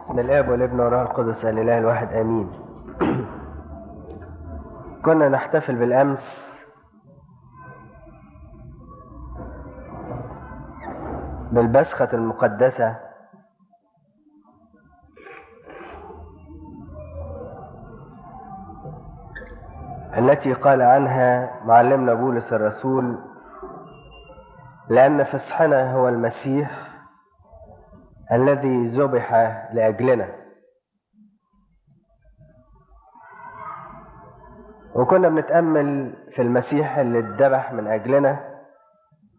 بسم الاب والابن والروح القدس الاله الواحد امين. كنا نحتفل بالامس بالبسخة المقدسة التي قال عنها معلمنا بولس الرسول: لأن فسحنا هو المسيح الذي ذبح لأجلنا. وكنا بنتأمل في المسيح اللي اتذبح من أجلنا